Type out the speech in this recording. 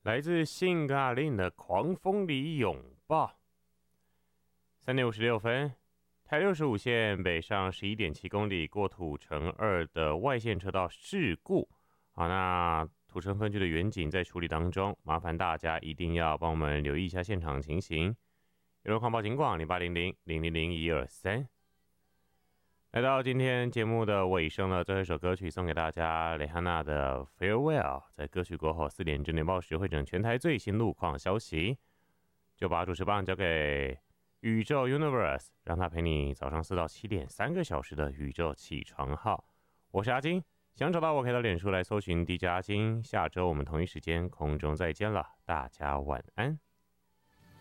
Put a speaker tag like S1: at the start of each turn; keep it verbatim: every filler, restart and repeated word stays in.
S1: 来自性格阿令的狂风里拥抱。三点五十六分，台六十五线北上十一点七公里过土城二的外线车道事故。好，那土城分局的员警在处理当中，麻烦大家一定要帮我们留意一下现场情形。有人狂暴警广零八零零零零零一二三。来到今天节目的尾声了，最后一首歌曲送给大家，蕾哈娜的 Farewell。在歌曲过后，四点正点报时会整全台最新路况消息，就把主持棒交给宇宙 Universe， 让他陪你早上四到七点三个小时的宇宙起床号。我是阿金，想找到我可以到脸书来搜寻 D J 阿金。下周我们同一时间空中再见了，大家晚安。